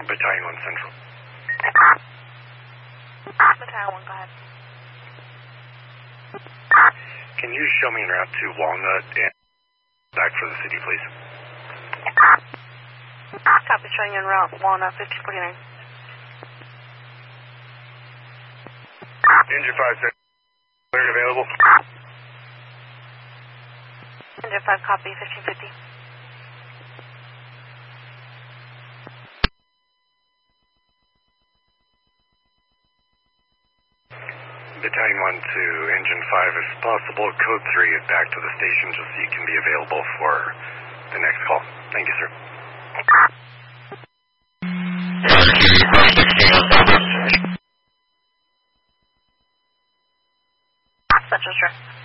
Battalion 1 Central. Battalion 1, go ahead. Can you show me en route to Walnut and back for the city, please? Copy, showing you en route, Walnut 5049. Engine 5, sir. Cleared available. Engine 5, copy, 1550. Battalion 1 to Engine 5, if possible, code 3 is back to the station just so you can be available for the next call. Thank you, sir. Central, sure.